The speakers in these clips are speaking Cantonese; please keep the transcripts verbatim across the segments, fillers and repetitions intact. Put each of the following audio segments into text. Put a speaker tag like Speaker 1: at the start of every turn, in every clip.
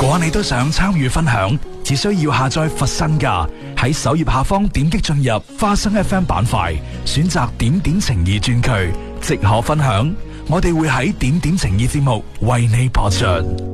Speaker 1: 果你都想參與分享，只需要下載佛生價，喺首頁下方點擊進入花生 F M 板塊，選擇點點情意專區，即可分享。我哋會喺點點情意節目為你播出。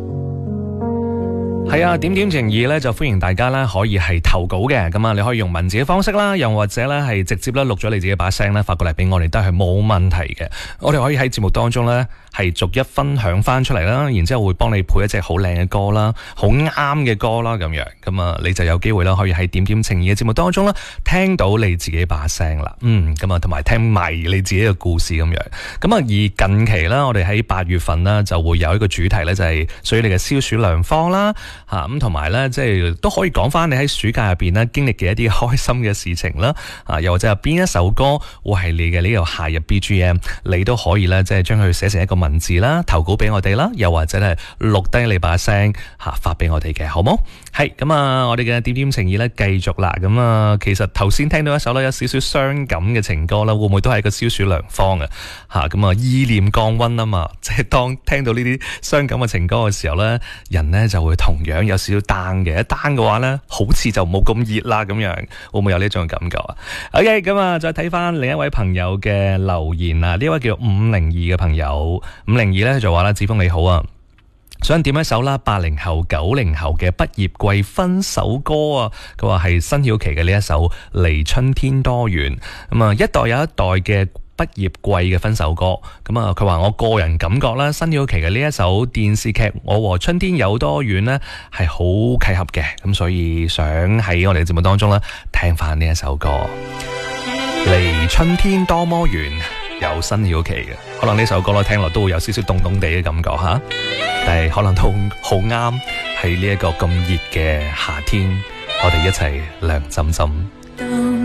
Speaker 2: 係啊，點點情意咧就歡迎大家咧可以係投稿嘅，咁啊你可以用文字嘅方式啦，又或者咧係直接咧錄咗你自己把聲咧發過嚟俾我哋都係冇問題嘅。我哋可以喺節目當中咧係逐一分享翻出嚟啦，然之後會幫你配一隻好靚嘅歌啦，好啱嘅歌啦咁樣，咁啊你就有機會啦可以喺點點情意嘅節目當中啦聽到你自己把聲啦，嗯，咁啊同埋聽埋你自己嘅故事咁樣。咁啊而近期啦，我哋喺八月份啦就會有一個主題咧，就係屬於你嘅消暑良方啦。吓咁同埋咧，即係都可以講翻你喺暑假入邊咧經歷嘅一啲開心嘅事情啦。啊，又或者係邊一首歌會係你嘅呢個夏日 B G M， 你都可以咧，即係將佢寫成一個文字啦，投稿俾我哋啦。又或者係錄低你把聲吓發俾我哋嘅，好冇？係咁啊，我哋嘅點點情意咧繼續啦。咁啊，其實頭先聽到一首咧有少少傷感嘅情歌啦，會唔會都係一個消暑良方啊？吓咁啊，意念降溫啊嘛，即係當聽到呢啲傷感嘅情歌嘅時候咧，人咧就會同樣有少少 down 嘅，一 down 嘅話咧，好似就冇咁熱啦咁樣，會唔會有呢種感覺啊 ？OK， 咁啊，再睇翻另一位朋友嘅留言啊，呢位叫五零二嘅朋友，五零二咧就話啦，子峰你好啊，想點一首啦，八零後、九零後嘅畢業季分手歌啊，佢話係辛曉琪嘅呢一首《離春天多遠》，咁啊，一代有一代嘅畢業季嘅分手歌，咁啊佢話我個人感覺啦，辛曉琪嘅呢一首電視劇《我和春天有多遠》呢係好契合嘅，咁所以想喺我哋嘅節目當中呢聽翻呢一首歌《離春天多麼遠》，有辛曉琪嘅，可能呢首歌咧聽落都會有少少凍凍地嘅感覺吓，但係可能都好啱喺呢一個咁熱嘅夏天，我哋一齊涼浸浸。